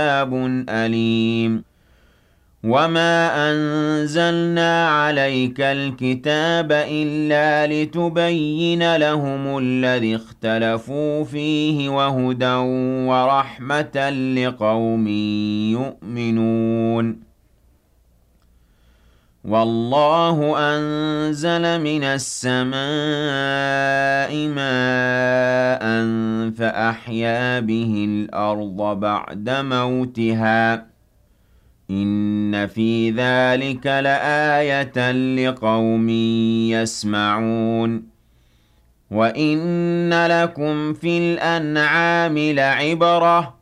عذاب أليم وما أنزلنا عليك الكتاب إلا لتبين لهم الذي اختلفوا فيه وهدى ورحمة لقوم يؤمنون والله أنزل من السماء ماء فأحيا به الأرض بعد موتها إن في ذلك لآية لقوم يسمعون وإن لكم في الأنعام لعبرة